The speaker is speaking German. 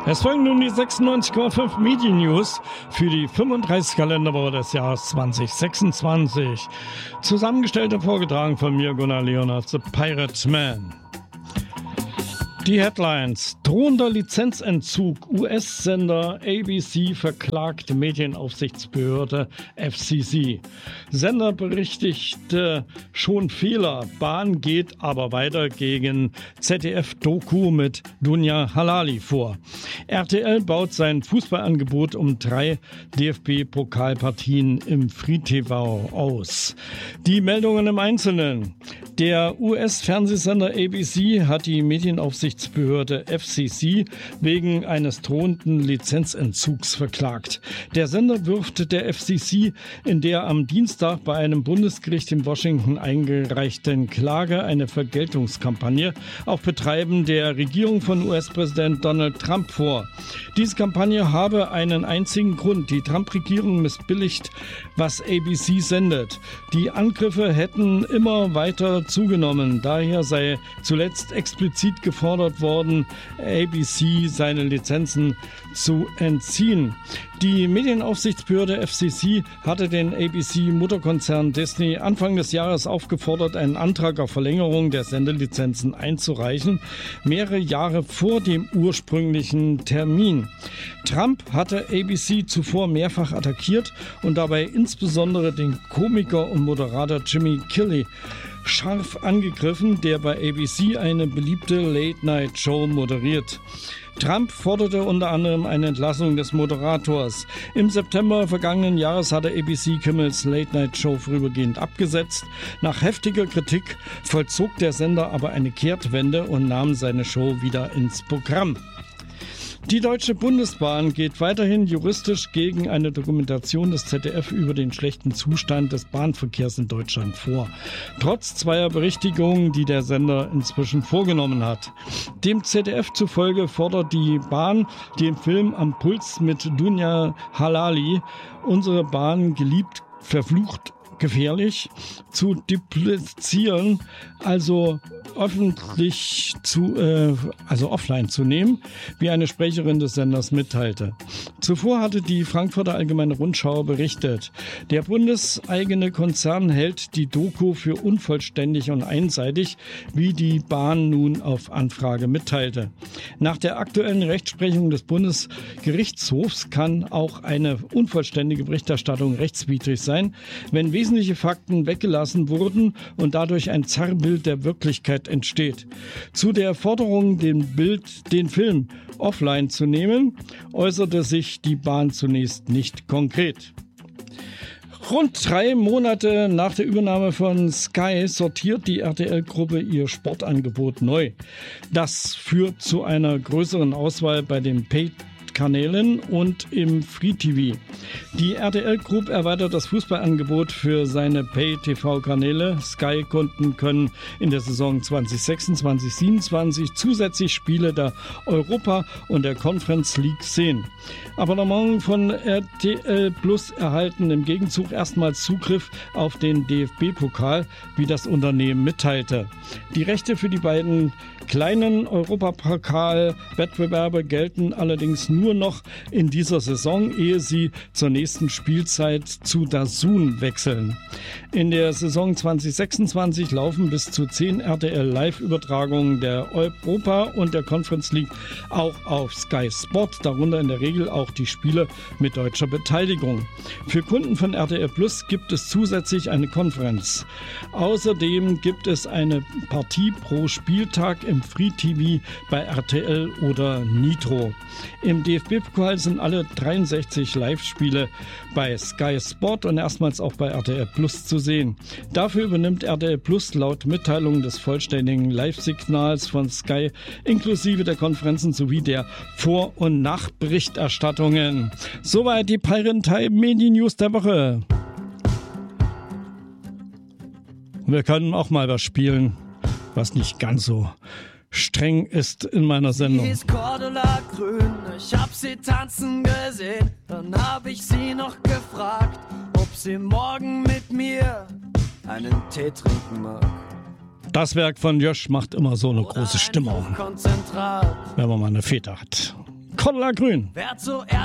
Es folgen nun die 96,5 Medien-News für die 35. Kalenderwoche des Jahres 2026. Zusammengestellt und vorgetragen von mir, Gunnar Leonard, The Pirate Man. Die Headlines: Drohender Lizenzentzug. US-Sender ABC verklagt Medienaufsichtsbehörde FCC. Sender berichtigte schon Fehler. Bahn geht aber weiter gegen ZDF-Doku mit Dunja Halali vor. RTL baut sein Fußballangebot um 3 DFB-Pokalpartien im Free-TV aus. Die Meldungen im Einzelnen. Der US-Fernsehsender ABC hat die Medienaufsichtsbehörde FCC wegen eines drohenden Lizenzentzugs verklagt. Der Sender wirft der FCC in der am Dienstag bei einem Bundesgericht in Washington eingereichten Klage eine Vergeltungskampagne auf Betreiben der Regierung von US-Präsident Donald Trump vor. Diese Kampagne habe einen einzigen Grund: Die Trump-Regierung missbilligt, was ABC sendet. Die Angriffe hätten immer weiter zugenommen. Daher sei zuletzt explizit gefordert worden, ABC seine Lizenzen zu entziehen. Die Medienaufsichtsbehörde FCC hatte den ABC-Mutterkonzern Disney Anfang des Jahres aufgefordert, einen Antrag auf Verlängerung der Sendelizenzen einzureichen, mehrere Jahre vor dem ursprünglichen Termin. Trump hatte ABC zuvor mehrfach attackiert und dabei insbesondere den Komiker und Moderator Jimmy Kimmel scharf angegriffen, der bei ABC eine beliebte Late-Night-Show moderiert. Trump forderte unter anderem eine Entlassung des Moderators. Im September vergangenen Jahres hatte ABC Kimmels Late-Night-Show vorübergehend abgesetzt. Nach heftiger Kritik vollzog der Sender aber eine Kehrtwende und nahm seine Show wieder ins Programm. Die Deutsche Bundesbahn geht weiterhin juristisch gegen eine Dokumentation des ZDF über den schlechten Zustand des Bahnverkehrs in Deutschland vor. Trotz zweier Berichtigungen, die der Sender inzwischen vorgenommen hat. Dem ZDF zufolge fordert die Bahn den Film Am Puls mit Dunja Halali, unsere Bahn geliebt, verflucht, gefährlich, zu duplizieren, also offline zu nehmen, wie eine Sprecherin des Senders mitteilte. Zuvor hatte die Frankfurter Allgemeine Rundschau berichtet, der bundeseigene Konzern hält die Doku für unvollständig und einseitig, wie die Bahn nun auf Anfrage mitteilte. Nach der aktuellen Rechtsprechung des Bundesgerichtshofs kann auch eine unvollständige Berichterstattung rechtswidrig sein, wenn wesentliche Fakten weggelassen wurden und dadurch ein Zerrbild der Wirklichkeit entsteht. Zu der Forderung, den Film offline zu nehmen, äußerte sich die Bahn zunächst nicht konkret. Rund 3 Monate nach der Übernahme von Sky sortiert die RTL-Gruppe ihr Sportangebot neu. Das führt zu einer größeren Auswahl bei den Pay-Kanälen und im Free-TV. Die RTL Group erweitert das Fußballangebot für seine Pay-TV-Kanäle. Sky-Kunden können in der Saison 2026/27 zusätzlich Spiele der Europa- und der Conference League sehen. Abonnement von RTL Plus erhalten im Gegenzug erstmals Zugriff auf den DFB-Pokal, wie das Unternehmen mitteilte. Die Rechte für die beiden kleinen Europapokal-Wettbewerbe gelten allerdings nur noch in dieser Saison, ehe sie zur nächsten Spielzeit zu DAZN wechseln. In der Saison 2026 laufen bis zu 10 RTL-Live-Übertragungen der Europa- und der Conference League auch auf Sky Sport, darunter in der Regel auch die Spiele mit deutscher Beteiligung. Für Kunden von RTL Plus gibt es zusätzlich eine Konferenz. Außerdem gibt es eine Partie pro Spieltag im Free TV bei RTL oder Nitro. Im DFB-Pokal sind alle 63 Live-Spiele bei Sky Sport und erstmals auch bei RTL Plus zu sehen. Dafür übernimmt RTL Plus laut Mitteilung des vollständigen Live-Signals von Sky inklusive der Konferenzen sowie der Vor- und Nachberichterstattungen. Soweit die Pirate Time Medien News der Woche. Wir können auch mal was spielen, was nicht ganz so streng ist in meiner Sendung. Sie ist Cordula Grün, ich hab sie tanzen gesehen. Dann hab ich sie noch gefragt, ob sie morgen mit mir einen Tee trinken mag. Das Werk von Josh macht immer so eine große Stimmung, Konzentrat. wenn man mal eine Fete hat. Cordula Grün. Wer zuerst